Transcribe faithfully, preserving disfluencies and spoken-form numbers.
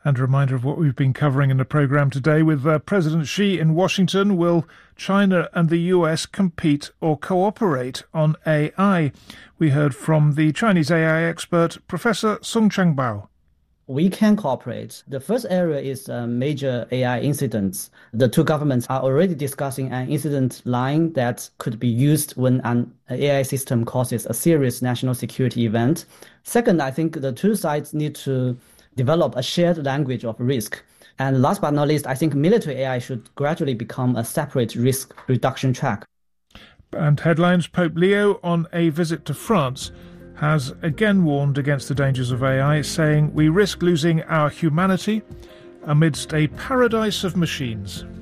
And a reminder of what we've been covering in the programme today with uh, President Xi in Washington. Will China and the U S compete or cooperate on A I? We heard from the Chinese A I expert, Professor Song Changbao. We can cooperate. The first area is uh, major A I incidents. The two governments are already discussing an incident line that could be used when an A I system causes a serious national security event. Second, I think the two sides need to develop a shared language of risk. And last but not least, I think military A I should gradually become a separate risk reduction track. And headlines, Pope Leo on a visit to France has again warned against the dangers of A I, saying we risk losing our humanity amidst a paradise of machines.